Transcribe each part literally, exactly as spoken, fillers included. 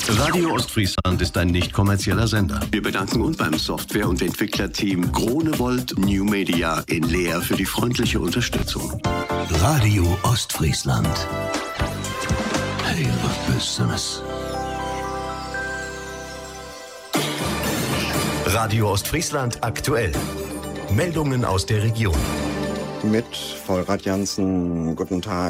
Radio Ostfriesland ist ein nicht kommerzieller Sender. Wir bedanken uns beim Software- und Entwicklerteam Gronewold New Media in Leer für die freundliche Unterstützung. Radio Ostfriesland. Hey, was Besseres. Radio Ostfriesland aktuell. Meldungen aus der Region. Mit Vollrad Jansen, guten Tag.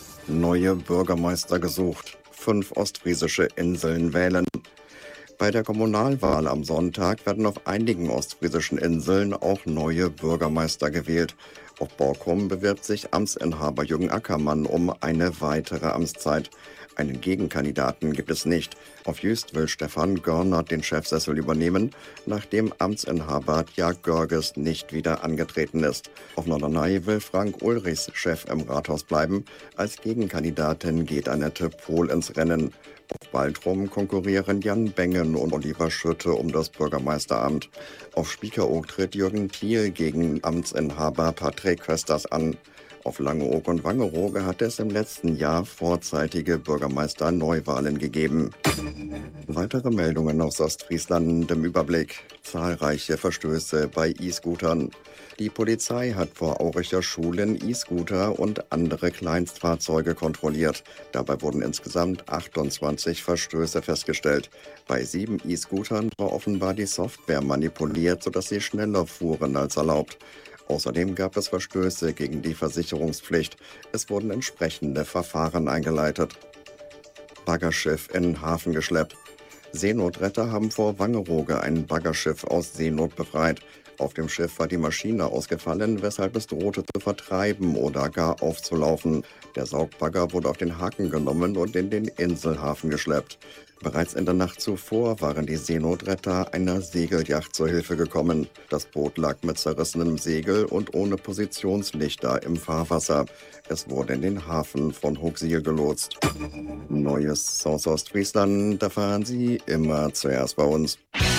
Neue Bürgermeister gesucht. Fünf ostfriesische Inseln wählen. Bei der Kommunalwahl am Sonntag werden auf einigen ostfriesischen Inseln auch neue Bürgermeister gewählt. Auf Borkum bewirbt sich Amtsinhaber Jürgen Ackermann um eine weitere Amtszeit. Einen Gegenkandidaten gibt es nicht. Auf Jüst will Stefan Görner den Chefsessel übernehmen, nachdem Amtsinhaber Jörg Görges nicht wieder angetreten ist. Auf Norderney will Frank Ulrichs Chef im Rathaus bleiben. Als Gegenkandidatin geht Annette Pohl ins Rennen. Auf Baltrum konkurrieren Jan Bengen und Oliver Schütte um das Bürgermeisteramt. Auf Spiekeroog tritt Jürgen Thiel gegen Amtsinhaber Patrick Kösters an. Auf Langeoog und Wangerooge hat es im letzten Jahr vorzeitige Bürgermeister-Neuwahlen gegeben. Weitere Meldungen aus Ostfriesland im Überblick. Zahlreiche Verstöße bei E-Scootern. Die Polizei hat vor Auricher Schulen E-Scooter und andere Kleinstfahrzeuge kontrolliert. Dabei wurden insgesamt achtundzwanzig Verstöße festgestellt. Bei sieben E-Scootern war offenbar die Software manipuliert, sodass sie schneller fuhren als erlaubt. Außerdem gab es Verstöße gegen die Versicherungspflicht. Es wurden entsprechende Verfahren eingeleitet. Baggerschiff in den Hafen geschleppt. Seenotretter haben vor Wangerooge ein Baggerschiff aus Seenot befreit. Auf dem Schiff war die Maschine ausgefallen, weshalb es drohte zu vertreiben oder gar aufzulaufen. Der Saugbagger wurde auf den Haken genommen und in den Inselhafen geschleppt. Bereits in der Nacht zuvor waren die Seenotretter einer Segelyacht zur Hilfe gekommen. Das Boot lag mit zerrissenem Segel und ohne Positionslichter im Fahrwasser. Es wurde in den Hafen von Hooksiel gelotst. Neues aus Ostfriesland erfahren Sie immer zuerst bei uns.